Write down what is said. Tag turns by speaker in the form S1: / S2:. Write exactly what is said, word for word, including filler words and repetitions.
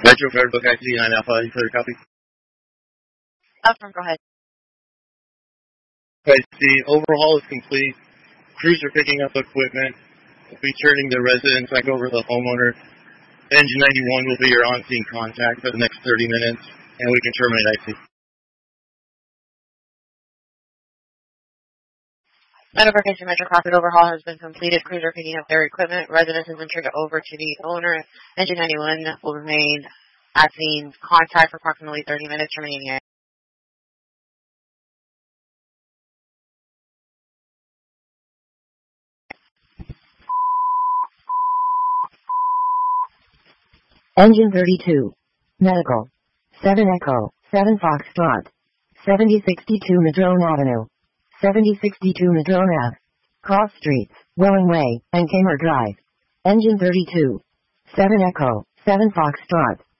S1: Metro Fairbook I C nine Alpha, any further copy?
S2: Affirm, go ahead.
S1: I see. Overhaul is complete. Crews are picking up equipment. We'll be turning the residents back over to the homeowner. Engine ninety-one will be your on-scene contact for the next thirty minutes, and we can terminate I C.
S2: Notification Metro Crossing overhaul has been completed. Crews are picking up their equipment. Residents have been turned over to the owner. Engine ninety-one will remain at scene contact for approximately thirty minutes, terminating it.
S3: Engine thirty-two. Medical. seven Echo. seven Foxtrot. seventy sixty-two Madrone Avenue. seventy sixty-two Madrone Ave. Cross Streets, Welling Way, and Kamer Drive. Engine thirty-two. seven Echo. seven Foxtrot.